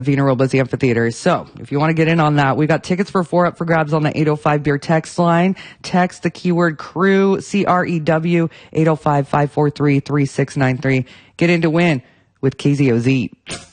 Vina Robles Amphitheater. So if you want to get in on that, we got tickets for 4 up for grabs on the 805 beer text line. Text the keyword CREW, CREW, 805-543-3693. Get in to win with KZOZ.